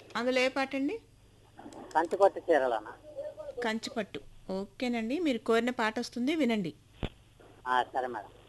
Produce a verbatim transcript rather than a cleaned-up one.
అందులో ఏ పాటండి? కంచిపట్టు చీరలనా. కంచిపట్టు. ఓకేనండి. మీరు కోరిన పాటొస్తుంది వినండి. ఆ, సరే మేడం.